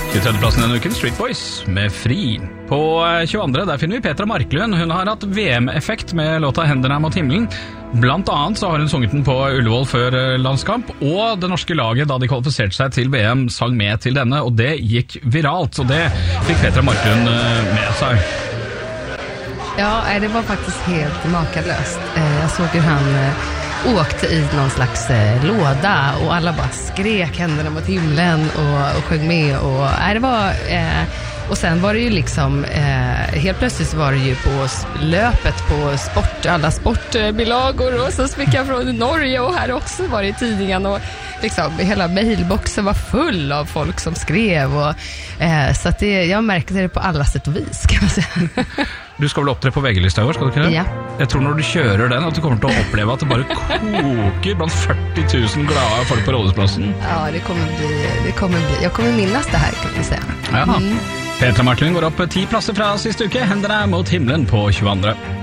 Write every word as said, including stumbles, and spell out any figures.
tjuetredjeplassen denne uken, Street Boys med Fri. På tjueandre der finner vi Petra Marklund. Hun har hatt V M-effekt med låta Hendene mot himmelen. Blant annet så har hun sunget den på Ullevål før landskamp, og det norske laget da de kvalifiserte seg til V M sang med til denne, og det gikk viralt, så det fikk Petra Marklund med seg. Ja, det var faktisk helt makalöst. Jag såg hur han åkte i någon slags eh, låda och alla bara skrek händerna mot himlen och, och sjöng med och äh, det var eh, och sen var det ju liksom eh, helt plötsligt så var det ju på löpet på sport, alla sportbilagor och så fick jag från Norge och här också var det i tidningen och liksom hela mailboxen var full av folk som skrev och eh, så att det, jag märkte det på alla sätt och vis kan man säga. Du skal vel opptre på V G-lista i år, skal du ikke det? Ja. Jeg tror når du kjører den at du kommer til å oppleve at det bare koker blant førti tusen glade folk på Rådhusplassen. Ja, det kommer bli, det kommer bli, jag kommer minnas det här kan vi säga. Ja. Mm. Petra Marklund går opp ti plasser fra siste uke. Hendene mot himmelen på tjueandre.